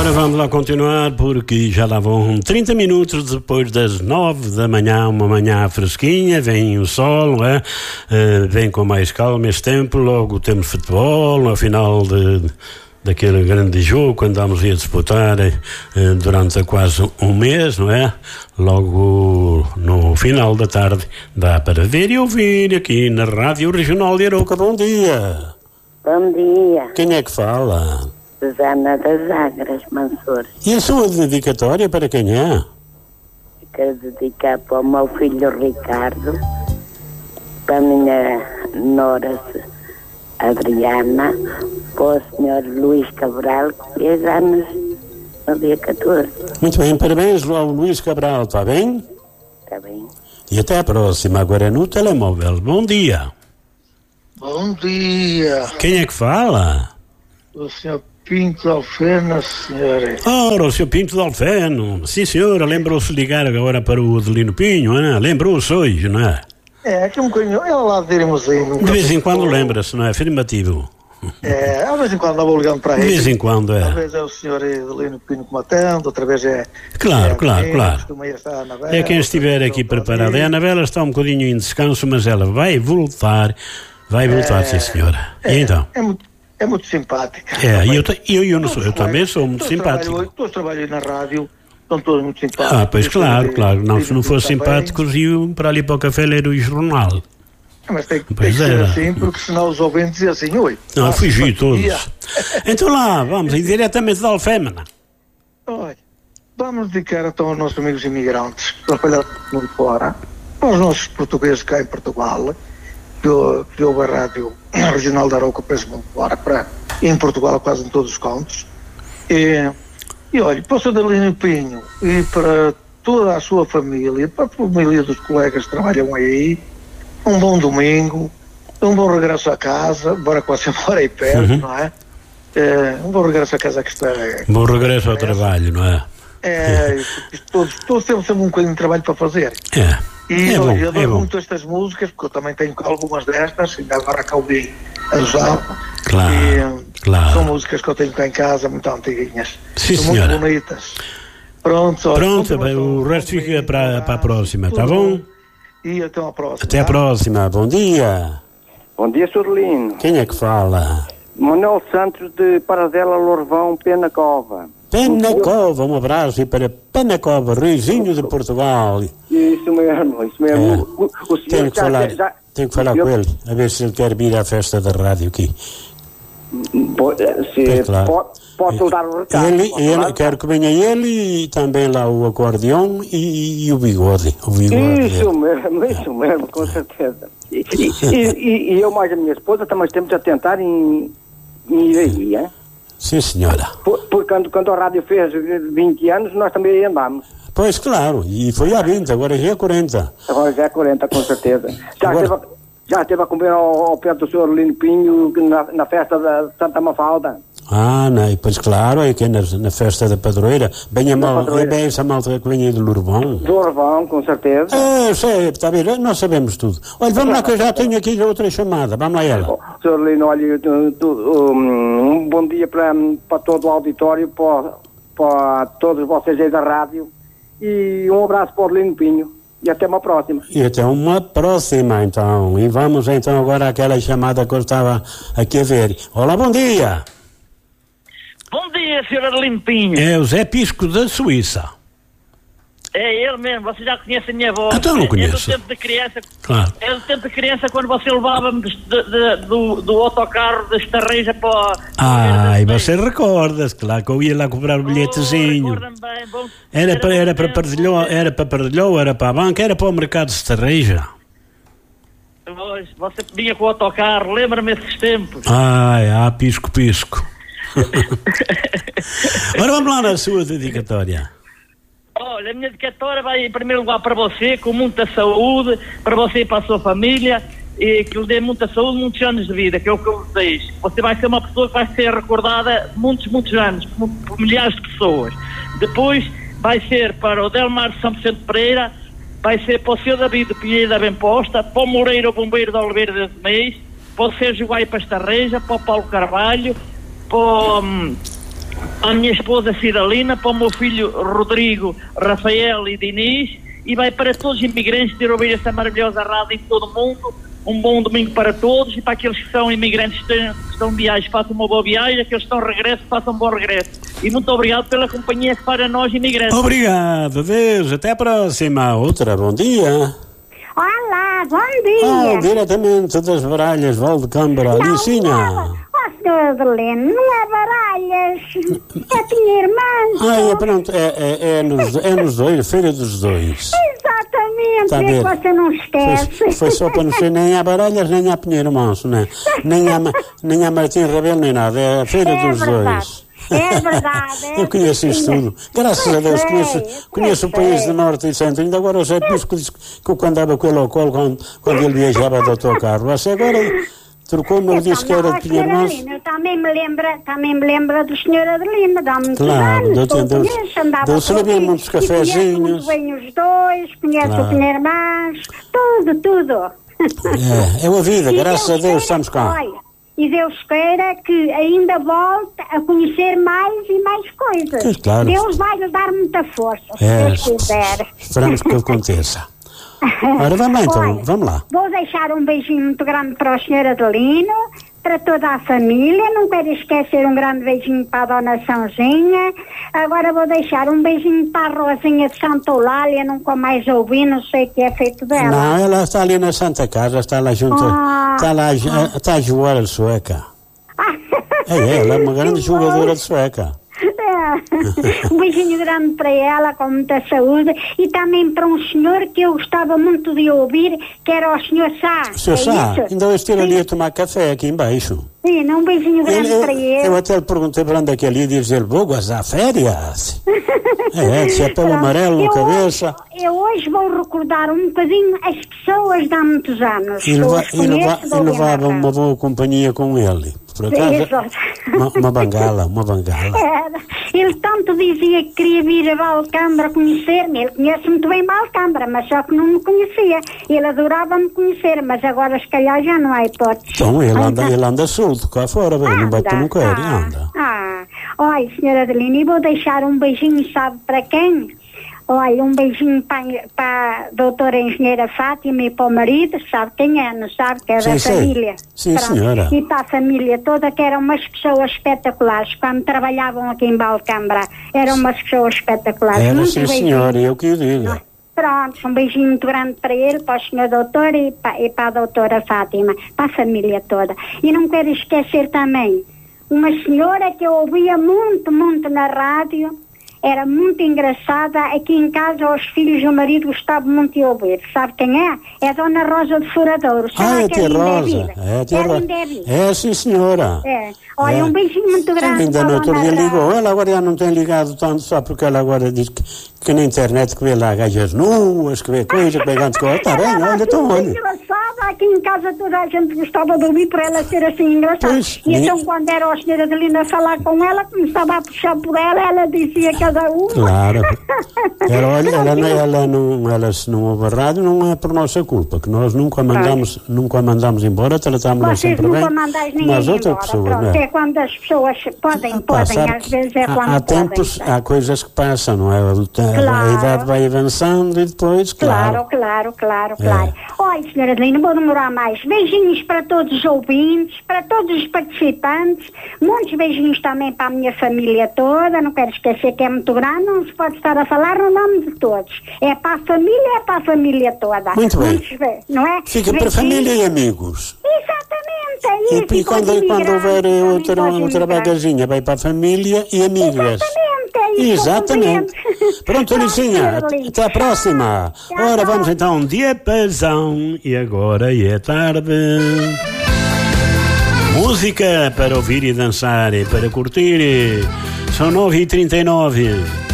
Agora vamos lá continuar, porque já lá vão 30 minutos depois das 9 da manhã, uma manhã fresquinha, vem o sol, não é? Vem com mais calma este tempo, logo temos futebol, no final daquele grande jogo que andamos a disputar durante quase um mês, não é? Logo no final da tarde dá para ver e ouvir aqui na Rádio Regional de Arouca. Bom dia! Bom dia. Quem é que fala? Susana das Agras, Mansur. E a sua dedicatória para quem é? Quero dedicar para o meu filho Ricardo, para a minha nora Adriana, para o senhor Luís Cabral, que fez anos no dia 14. Muito bem, parabéns ao Luís Cabral, está bem? Está bem. E até a próxima, agora no telemóvel. Bom dia. Bom dia. Quem é que fala? O senhor Pinto Alfeno, senhora. Ora, o senhor Pinto de Alfeno. Sim, senhora, lembrou-se de ligar agora para o Adelino Pinho, não é? Lembrou-se hoje, não é? É, que um bocadinho, é lá de limousine. De vez em quando lembra-se, não é? Afirmativo. É, às vezes em quando eu vou ligando para ele. De vez em quando, é. Às vezes é o senhor Adelino Pinho que me atende, outra vez é... Claro, claro. Anabela, É quem estiver aqui preparado. A Anabela está um bocadinho em descanso, mas ela vai voltar, sim, senhora. E então? É muito simpática. É, eu também sou muito simpático. Todos trabalham na rádio, são todos muito simpáticos. Ah, pois claro. Não, se não fossem simpáticos, iam para ali para o café ler o jornal. Mas tem que ser assim, porque senão os ouvintes dizem assim, oi. Não, fugi todos. Então lá, vamos, diretamente da Alfémena. Olha, vamos dedicar então aos nossos amigos imigrantes, que trabalham muito fora, aos nossos portugueses cá em Portugal, que houve a Rádio Regional da Arouca para muito fora, em Portugal quase em todos os cantos. E olha, para o Sr. Adelino Pinho e para toda a sua família, para a família dos colegas que trabalham aí, um bom domingo, um bom regresso a casa, embora quase mora aí perto, não é? Um bom regresso a casa que está... Bom regresso ao trabalho, não é? Todos temos sempre um bocadinho de trabalho para fazer. E eu adoro muito estas músicas, porque eu também tenho algumas destas, ainda agora que ouvi a usar. Claro. São músicas que eu tenho cá em casa, muito antiguinhas. Sim, são senhora. muito bonitas. Pronto, o resto fica para a próxima, está bom? E até à próxima. Até à próxima, bom dia. Bom dia, Sr. Adelino. Quem é que fala? Manuel Santos de Paradela, Lourvão, Penacova. Penacova, um abraço e para Penacova, Rizinho de Portugal. Isso mesmo. O senhor tenho que falar com ele, a ver se ele quer vir à festa da rádio aqui. Posso dar o recado? Ele quero que venha ele e também lá o acordeão e o bigode. Isso mesmo, com certeza. E eu mais a minha esposa também estamos a tentar ir aí, hein? Sim, senhora. Porque quando a rádio fez 20 anos, nós também andámos. Pois, claro, e foi há 20, agora já é 40. Agora já é 40, com certeza. Já esteve a comer ao pé do Sr. Adelino Pinho na festa da Santa Mafalda. Não, pois claro, é que é na festa da padroeira. Bem essa malta que vem aí de Lourvão. Do Lourvão, com certeza. Eu sei, está a ver, nós sabemos tudo. Olha, vamos lá que eu já tenho aqui outra chamada, vamos lá ela. Sr. Adelino, olha, um bom dia para todo o auditório, para todos vocês aí da rádio, e um abraço para o Adelino Pinho. E até uma próxima. Então. E vamos então agora àquela chamada que eu estava aqui a ver. Olá, bom dia. Bom dia, Sr. Adelino Pinho. É o Zé Pisco da Suíça. É ele mesmo, você já conhece a minha voz. Então não conheço. É do tempo de criança. Claro. É do tempo de criança quando você levava-me do autocarro da Estarreja para... e você recorda-se, claro que eu ia lá cobrar o bilhetezinho. Bem, bom. Era para Pardilhou, era para a banca, era para o mercado de Estarreja. Você vinha com o autocarro, lembra-me desses tempos. Pisco. Agora vamos lá na sua dedicatória. Olha, a minha dedicatória vai em primeiro lugar para você, com muita saúde, para você e para a sua família, e que lhe dê muita saúde, muitos anos de vida, que é o que eu desejo. Você vai ser uma pessoa que vai ser recordada muitos anos, por milhares de pessoas. Depois vai ser para o Delmar São Vicente Pereira, vai ser para o Sr. David Pinheiro da Bem Posta, para o Moreira, o Bombeiro da Oliveira de Mês, para o Sérgio Guai Pastarreja, para o Paulo Carvalho, para à minha esposa Cidalina, para o meu filho Rodrigo, Rafael e Diniz, e vai para todos os imigrantes ter ouvido esta maravilhosa rádio em todo o mundo. Um bom domingo para todos, e para aqueles que são imigrantes que estão de viagem, façam uma boa viagem, aqueles que estão de regresso, façam um bom regresso. E muito obrigado pela companhia que para nós imigrantes. Obrigado, Deus, até a próxima. Outra, bom dia. Olá, bom dia. Diretamente das Baralhas, Valdecâmara, Alicinha. Senhor Adelino, não é Baralhas, é a minha irmã. Pronto, é nos dois, Feira dos Dois. Exatamente, Tá é que você não esquece. Foi só para não ser nem a Baralhas, nem a Pinheiro Manso, né? Nem a Martim Rebelo, nem nada, é a Feira dos Dois. É verdade. Eu conheço isto tudo. Graças a Deus, conheço o país do Norte e Centro. Ainda agora eu sei, por isso que disse que eu andava com ele ao colo quando ele viajava de autocarro. Mas agora trocou-me, ele disse que era de Pinheiro Manso. Também me lembra do Sr. Adelino, dá muitos claro, anos. Deu-se bem muitos cafezinhos. Conhece muito bem os dois, conhece o Pinheiro Manso, tudo. É a vida, graças a Deus estamos cá. E Deus queira que ainda volte a conhecer mais e mais coisas. Claro. Deus vai lhe dar muita força, se Deus quiser. Esperamos que aconteça. Ora, vamos lá. Vou deixar um beijinho muito grande para o Sr. Adelino, para toda a família. Não quero esquecer um grande beijinho para a Dona Sãozinha. Agora vou deixar um beijinho para a Rosinha de Santa Eulália, nunca mais ouvi, não sei o que é feito dela. Não, ela está ali na Santa Casa, está lá junto, está a jogar a sueca. Ela é uma grande jogadora de sueca. Um beijinho grande para ela, com muita saúde, e também para um senhor que eu gostava muito de ouvir, que era o Sr. Sá. O Sr. Sá? Ainda eu estive ali a tomar café aqui embaixo. Sim, um beijinho grande para ele. Eu até lhe perguntei para onde é que ele ia dizer, vou gozar férias. De chapéu amarelo na cabeça. Eu hoje vou recordar um bocadinho as pessoas de há muitos anos. E levava uma boa companhia com ele. Por acaso, uma bengala. Ele tanto dizia que queria vir a Valcambra conhecer-me. Ele conhece muito bem Valcambra, mas só que não me conhecia. Ele adorava me conhecer, mas agora se calhar já não há hipótese. Então ele anda solto cá fora, não vai ter nunca anda. Olha, senhora Adelina, e vou deixar um beijinho, sabe para quem? Olha, um beijinho para a doutora engenheira Fátima e para o marido, sabe quem é, não sabe? Que é da família. Sim, senhora. E para a família toda, que eram umas pessoas espetaculares. Quando trabalhavam aqui em Valcambra, eram umas pessoas espetaculares. Era, sim, senhora, eu que o digo. Pronto, um beijinho muito grande para ele, para o senhor doutor e para a doutora Fátima, para a família toda. E não quero esquecer também uma senhora que eu ouvia muito na rádio. Era muito engraçada, aqui em casa os filhos e o marido gostavam muito de ouvir. Sabe quem é? É a Dona Rosa de Furadouro. É a tia Rosa. É, sim, senhora. Olha, um beijinho muito grande. Ainda no outro dia ligou. Ela agora já não tem ligado tanto, só porque ela agora diz que na internet que vê lá gajas nuas, que vê coisas, que vê grandes coisas. Está bem, olha, então olha. Engraçada, aqui em casa toda a gente gostava de ouvir por ela ser assim engraçada. Então quando era a senhora Adelina a falar com ela, começava a puxar por ela dizia cada uma. Claro. Ela se não ouve a rádio, não é por nossa culpa, que nós nunca a mandamos embora, tratamos-la sempre bem. Mas outras pessoas, não é? É quando as pessoas podem, às vezes é quando há tempos, há coisas que passam, não é? A idade vai avançando e depois, claro. Olha, senhora Adelina, não vou demorar mais. Beijinhos para todos os ouvintes, para todos os participantes, muitos beijinhos também para a minha família toda, não quero esquecer que é muito grande, não se pode estar a falar no nome de todos. É para a família toda. Muito bem. Não é? Fica para família e amigos. Exatamente. E quando houver outra bagazinha, vai para a família e amigas. Exatamente. Pronto, Alicinha, até a próxima. Ora, vamos então de apazão. E agora é tarde. Música para ouvir e dançar e para curtir. São 9h39.